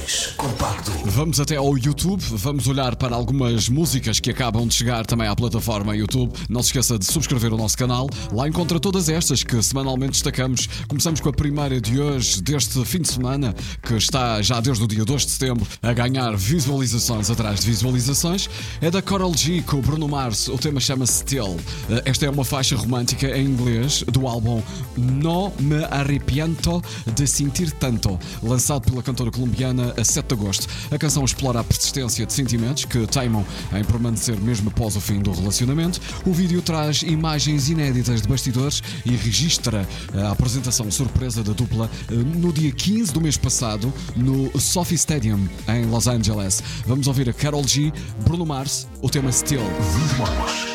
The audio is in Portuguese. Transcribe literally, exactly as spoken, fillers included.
Visões Compacto. Vamos até ao YouTube, vamos olhar para algumas músicas que acabam de chegar também à plataforma YouTube. Não se esqueça de subscrever o nosso canal, lá encontra todas estas que semanalmente destacamos. Começamos com a primeira de hoje, deste fim de semana, que está já desde o dia dois de setembro a ganhar visualizações atrás de visualizações. É da Karol G com o Bruno Mars, o tema chama-se Still. Esta é uma faixa romântica em inglês do álbum No Me Arrepiento de Sentir Tanto, lançado pela cantora colombiana a sete de agosto. A canção explora a persistência de sentimentos que teimam em permanecer mesmo após o fim do relacionamento. O vídeo traz imagens inéditas de bastidores e registra a apresentação surpresa da dupla no dia quinze do mês passado no Sophie Stadium em Los Angeles. Vamos ouvir a Karol G, Bruno Mars, o tema Still. Visões